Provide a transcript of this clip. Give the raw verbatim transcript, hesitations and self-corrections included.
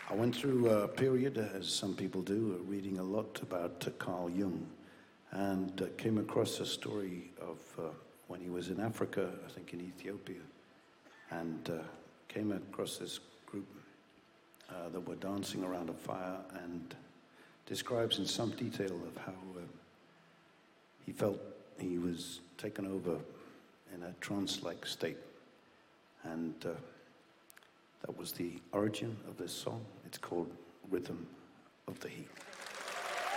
I went through a period, as some people do, uh, reading a lot about uh, Carl Jung, and uh, came across a story of uh, when he was in Africa, I think in Ethiopia, and uh, came across this group uh, that were dancing around a fire, and describes in some detail of how uh, he felt he was taken over in a trance-like state. And uh, that was the origin of this song. It's called Rhythm of the Heat.